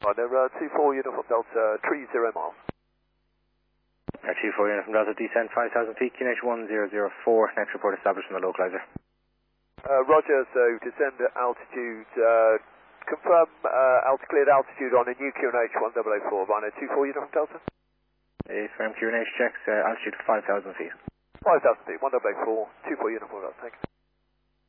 Roger, 24 Uniform Delta, 30 miles. 24 Uniform Delta, descent 5,000 feet, QNH 1004, next report established on the localizer. Roger, so descend at altitude, confirm cleared altitude on a new QNH 1004, Rhino 24 Uniform Delta. Firm QNH checks, altitude 5,000 feet. 5,000 feet, 1004, 24 Uniform Delta, thank you.